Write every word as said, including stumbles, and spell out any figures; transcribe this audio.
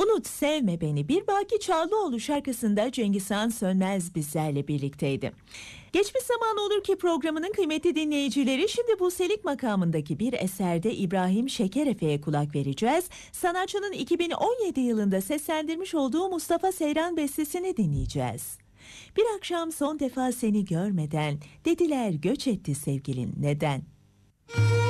Unut Sevme Beni bir Baki Çağlıoğlu şarkısında Cengiz Han Sönmez bizlerle birlikteydi. Geçmiş Zaman Olur Ki programının kıymetli dinleyicileri, şimdi bu Selik makamındaki bir eserde İbrahim Şekerefe'ye kulak vereceğiz. Sanatçının iki bin on yedi yılında seslendirmiş olduğu Mustafa Seyran bestesini dinleyeceğiz. Bir akşam son defa seni görmeden, dediler göç etti sevgilin neden?